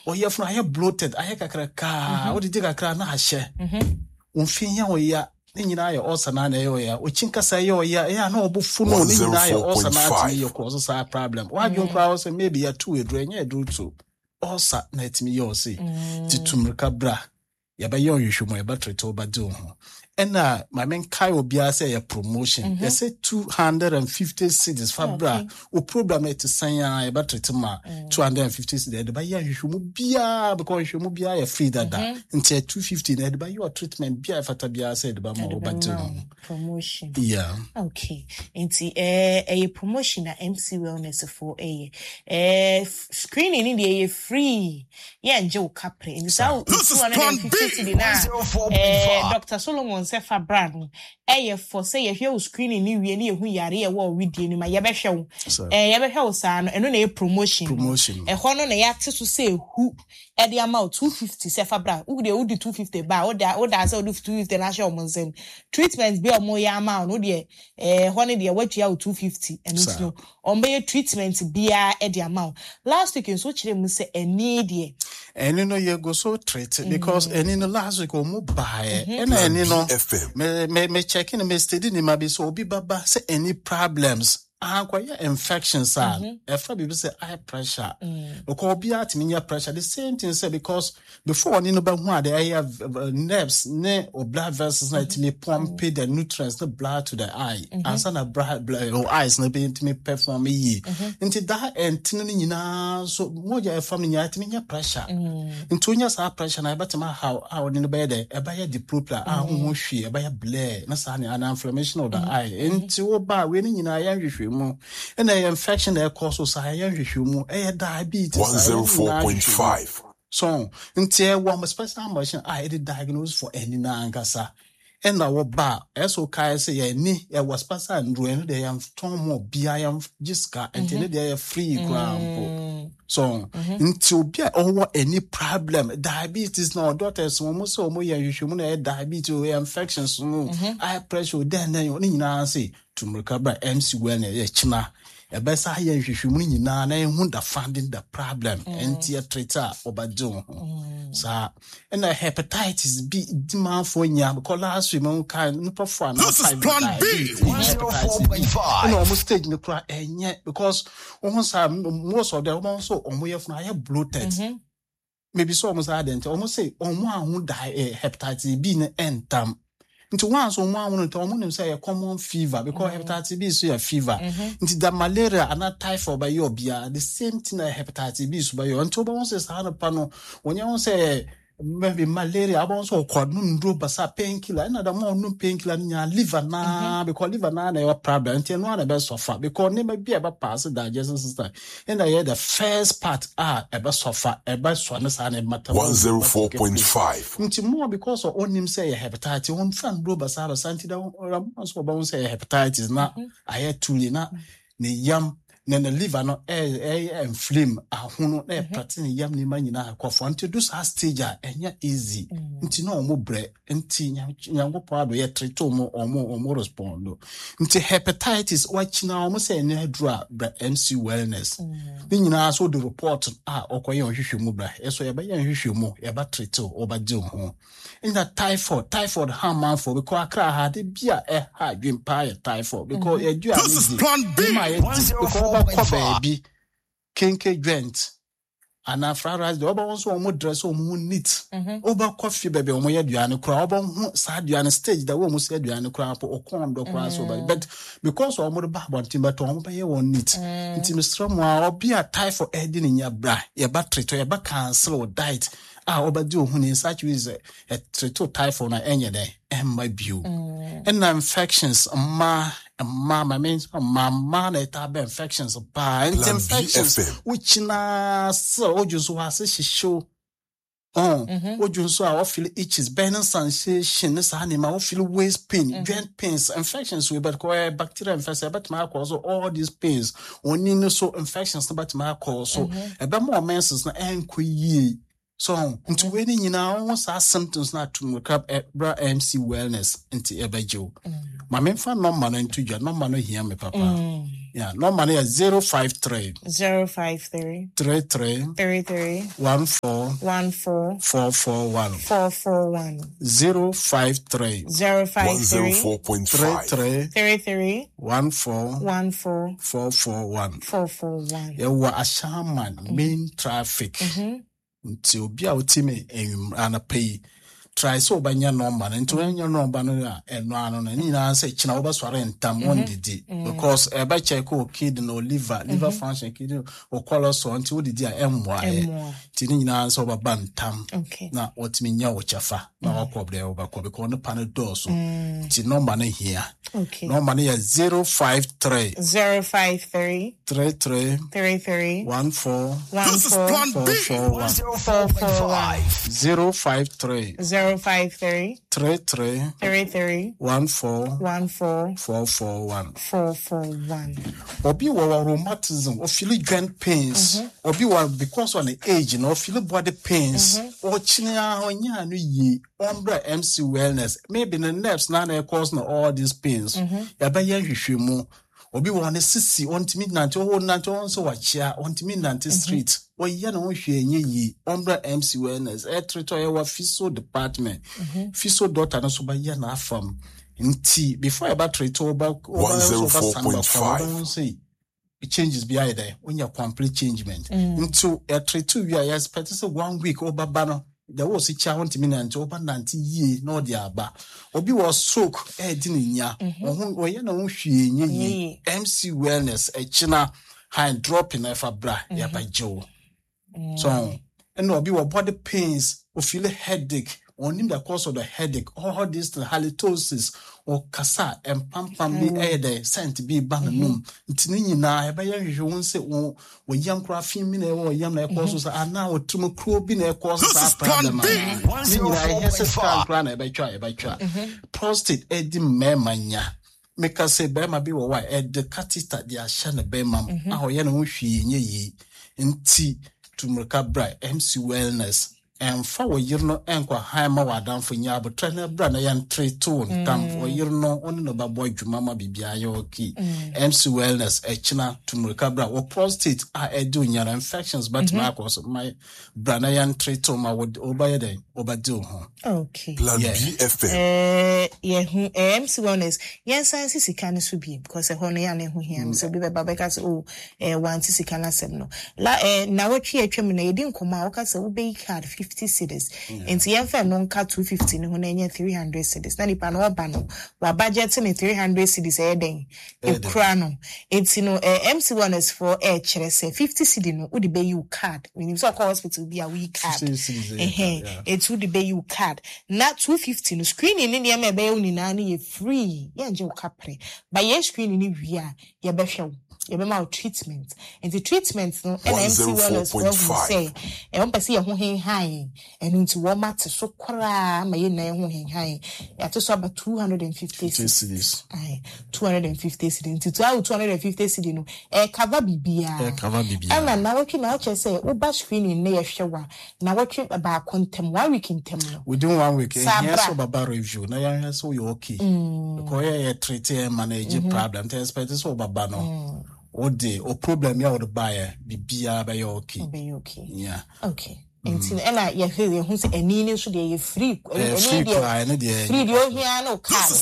you from I bloated, I kakra, what did you kakra na hashe? Unfinya oya, Nina your osana oya, Uchinka say ya, no bufuno, Nina your osana your causes a problem. Why you crowd say maybe a 2 a drain, yeah, do too. Osa, let me your say, Titumrika bra, Yabayo, you should my battery to Badu. And my man Kai will be say a promotion. They say 250 cities for bra. O problem to say a battery to ma 250 cities. The buy you should be because you should be a free that until 250. The buy your treatment be a fatabia said about more promotion. Yeah. Okay. Into a promotion at MC Wellness for a screening in the free. Yeah, Joe Capri. In South 250 Dr. Solomon Sefa brand for say if you screening ni we ni hu yare e wo widie ni ma ye be hwe ye be hwe sa no eno na promotion e ho no na ya te so say hu e de amount 250 Sefa brand u de 250 ba o da say 250 na hwe o nsem treatment be o mo ya amount no de ho ne de watua 250 eno no o me treatment bia e de amount last week so kire mu say eni de eni no ye go so treat because eni no last week o mo buy eni no me checking me study ni mabi so obi baba say any problems kwaya infections are if people say high pressure because obi atiminya pressure the same thing say because before ni no ba hu ade have nerves ne or blood vessels na timi pump the nutrients the blood to the eye and na blood or eyes na be timi perform yi into that entino ni nyina so moja e fam ni atiminya pressure into nya sa pressure na betima how ni no be there e ba ya diplopla hu hwe e ba ya blare na sa na inflammation of the eye into oba we ni nyina ya hwe and the infection that causes diabetes 104.5. So until one special machine I had diagnosed for any nangasa. And our bar, as okay say ni was special and ruin they am Tom or BIM Jiska and they are free ground. So until be over any problem, diabetes no daughters almost so more you should diabetes or infections, high pressure, then you say to recover MC Wellness China. A best I hear you na wonder finding the problem and theatre obado. So and hepatitis B demand for ya because last week man can perform. This is plan B. 104.5. And almost stage me cry and yet because almost most of them also on way of na bloated. Maybe so almost almost say on one who die hepatitis B entam. Into once on one to say a common fever because hepatitis B is a fever. Into the malaria and not typhoid by your beer, the same thing that hepatitis B is by your until one says panel when you say maybe malaria, I also called no basa painkiller, another more no painkiller in your liver na because liver na a problem until one best suffer because never be ever pass the digestion system. And I hear the first part ever suffer ever swanus and matter 104.5. Until more because of on him say hepatitis, one fan bro basa santi down or bound say hepatitis na I had to na ne yam. Then the liver no inflame ahono na practice yam ni manyina akofo until do sa stage enya easy nti no mo bre nti nyango pado ye treat omo respond nti hepatitis wachina omo say na adura bra MC Wellness ni nyina so the report okoye ohwehwe mu bra eso ye ba ye hwehwe mu ye ba treat obade ho in that typhoid harm for because akra ha de bia ha dwempa typhoid because e dua this is plan B. Baby, Kinky Grant, and after the other also more dress or moon knit. Over coffee, baby, or my Diana crowd, sad Diana stage that almost said Diana crowd or corn or cross over. But because all more bad timber to home by your own knit, it's Mr. Moore or be a tie for adding in your bra, your battery to your back cancel or diet. Overdo when in such ways a treato typhoid any day, and my view. And infections, my means my tab infections by infections which na so just was a show. What you saw, I feel itches, burning sensation, this animal, feel waist pain, joint pains, infections with bacteria infection, but my cause all these pains, only no so infections, but my cause so about more menses and queer. So, into when you know, almost our symptoms not to make up bra MC Wellness into Ebejo. My main fan no man into your no man here, my papa. Yeah, number is 053 053 33 33 14 14 441 441 053 053 104.5 33 14 14 441. 441. Yɛwɔ Ashaman main traffic. Nti obi a wotime anapa yi try so obanya number nti wanya number no a eno ano na ni na say kina obasware ntam on didi because eba check o kid no liver function kid o cholesterol nti wo didi a emwa nti ni na say obaba ntam na otimi nya wo chafa na wakobde obakọ because no panel door so nti number no here number no is 053 053 33 33 14 This is Plan B 104.5 053 053 33 33 14 14 441. 441. Obi wa rheumatism or feel joint pains. Obi wa because on the age, no feel body pains. Or chinya onya no ye ombra MC wellness. Maybe the nerves na na cause no all these pains. Yaba yan hwehwemu. Obi wa ne sisi on timi nante o nante on so wachia on timi nante street. O ya na wo hwe enye yi ombra MC wellness. E treat o wa physio department. Physio doctor no so ba ya na afam. Nti before I about treat over 104.5 say it changes behind there when you complete changement into a treat 2 years expect say 1 week over banner there was a child want me and over 90 years no the aba obi was stroke dininya o ye na wo hwie nye MC wellness e china hand drop in efa bra ya ba jo so and obi wa body pains o feel headache on him the cause of the headache, all this halitosis or kasa and pampam be there sent be bananum. Tini na eba ya won say o yam craft min or yam na causes are now to crow bin a causes are problem. Prostate edim memanya. Make us say bema be why the catista dia shana bemam. Aho yana wushi ye nti to mukabra MC wellness. And for a year no anchor hammer wa down for yab trainer brand yan trade tone come for year no only no boy mama bibia yoki MC wellness china to mukabra or prostate are doing your infections but Marcos my brand yan trade tone ma would obey day overdo okay Plan B FM MC wellness yes science can be because a honey and who him so be babeka so one can asem no la na what you didn't come out cause we card 50 cedis and yemfa no nka 250 ne ho na enye 300 cedis na nipa no oba no wa budget ne 300 cedis e den e kura no enti no MC wellness for chere say 50 cedi no wo de be you card when you so call hospital be a we card it would be you card na 250 no screening ne me be you na na ye free ye nje wo kapre ba ye screening ni wi a ye be hwe you be treatment and the treatment no MC wellness will say e won pese ye ho hen high and into one matter so kra ma ye na ye ho hen high ya to so about 250 cedis 250 cedis into 250 cedis no cover bibia and na working na che say o ba screening na ye hwewa na working about contem 1 week in term within 1 week yes so baba review na ya so you okay because you treat and manage problem te expect so baba no o problem ya o buy bibia ba you okay yeah okay until ela ya hear who say eni ni so dey free free free the ohia no card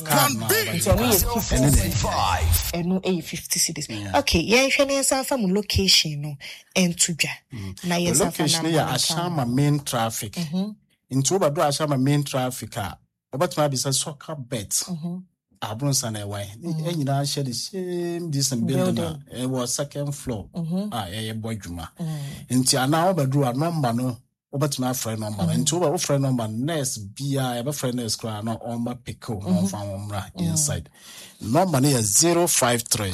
eno 50 cedis okay yeah hwe ne sa fam location no entudwa na yes location ya Ashama main traffic into oba Ashama main traffic obatuma bisa soccer bet Abronsa na why enyina share the same decent building it was second floor boy dwuma nti ana obadru a number no obatuma friend number nti oba friend number nurse bia eba friend nurse kra no on pick on famra inside number is 053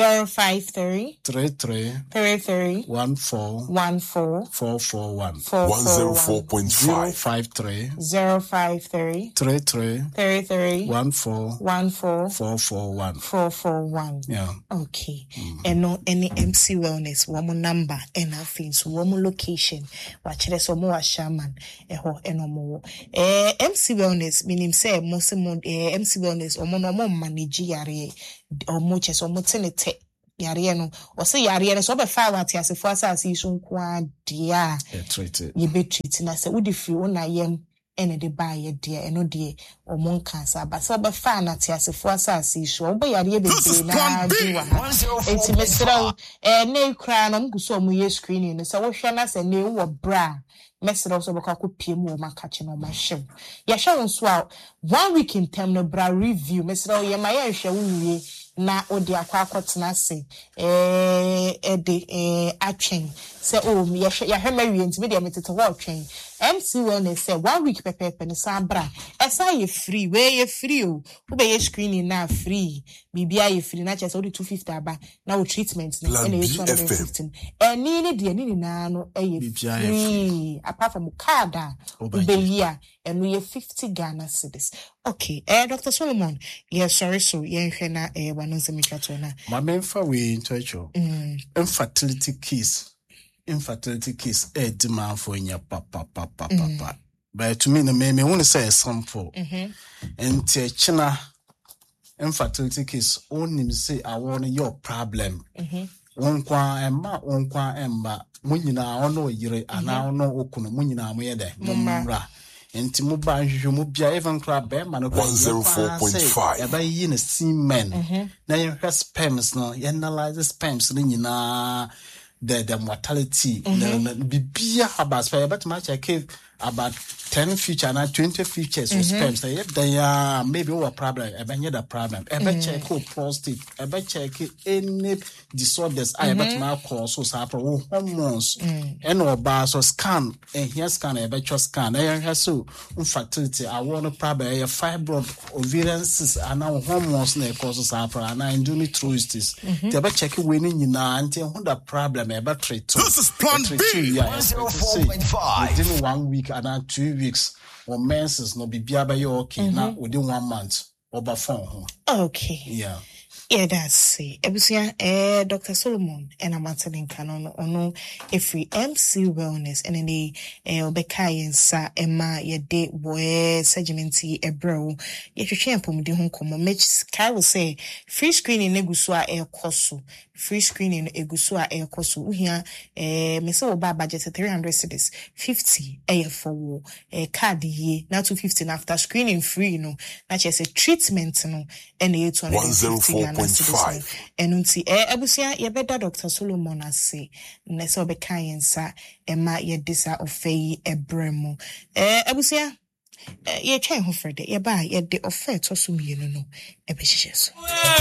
33 14 441 104.5 053 33 14 441 yeah okay and no any MC wellness one number and our things one location wa kire so mo wa shaman eho enomo MC wellness meaning say MC wellness omo no mo manage yare omo che so mo tenete yare no o say yare no so be fa wate asefo asase so nko dia ye be treat na say wodi free una yam ene de ba ye de eno de omon kansa ba so be fa na te asefo asase so obo yare be be na di wa enti mesra na kra na mguso omo ye screening no so wo hwe na say na wo bra mesra so be kwa ko pie mu o makache no ma hwe ya hwe nso a 1 week in term no bra review mesra ye ma ye hwe wo wie na odi akwakotena se atwen se ya hema wie ntime de metete ho atwen MC Wellness say 1 week pepepe ne sabra esa ye free we ye free o wo be ye screening na free bibia ye free na chese odi 250 aba na wo treatment na ene 215 ni de ni na no ye free apart from card be here eno ye 50 Ghana cedis. Okay, Dr. Solomon, yes, sorry, so yeah, na wanonse mikato na. My main for we into infertility case demand for in your papa. But to me, the me want to say a sample. And China infertility case only say I want your problem. Onkwa emba munyina ono yire ana ono okuno munyina moyede mumra. Enti mo ba hwehwe mo bia even club be ma no 104.5 ya ba yi na semen na ye hwe sperms no ye analyze sperms no nyina the mortality bibia about spare but ma check about 10 feature and 20 features of sperms they maybe what problem the problem check prostate check any disorders I bet my cause so hormones and or bars or scan and here scan scan so infertility I want a problem fibroid ovarian cysts and now hormones na causes and endometriosis they check winning you now until the problem treat. This is Plan B 104.5 within 1 week and 2 weeks or menses no be biaba okay now within 1 month over phone. Okay. Yeah. Yeah, that's it. Ebusia, Dr. Solomon, and I'm answering canon ono every MC Wellness and any Obekai sa Emma ye de boy segmenti ebro. Ye champion de home come. Mitch Carol say free screening negusua kosu. Free screening egusua kosu. Uhia mesa oba budget 300 cedis 50 for card ye now 250 after screening free no. Na just a treatment no and 250 Enunti abusia ye beda Dr. Solomon ase na se obeka yensa ema ye disa ofeyi ebremu abusia ye twen ho frede ye ba ye de offer to so mienu no ebehihye so